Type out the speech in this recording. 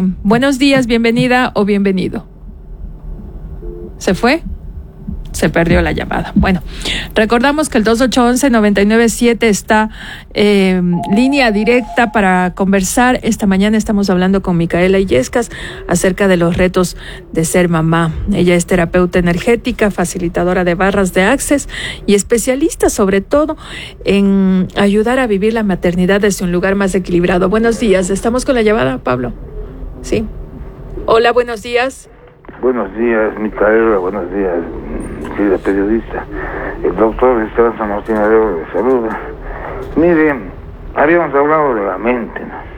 bien. Buenos días, bienvenida o bienvenido. ¿Se fue? Se perdió la llamada. Bueno, recordamos que el 2811-997 está línea directa para conversar. Esta mañana estamos hablando con Micaela Illescas acerca de los retos de ser mamá. Ella es terapeuta energética, facilitadora de barras de Access y especialista sobre todo en ayudar a vivir la maternidad desde un lugar más equilibrado. Buenos días, estamos con la llamada, Pablo. Sí. Hola, buenos días. Buenos días, Micaela, buenos días, querida periodista. El doctor Esteban San Martín Arevalo le saluda. Miren, habíamos hablado de la mente, ¿no?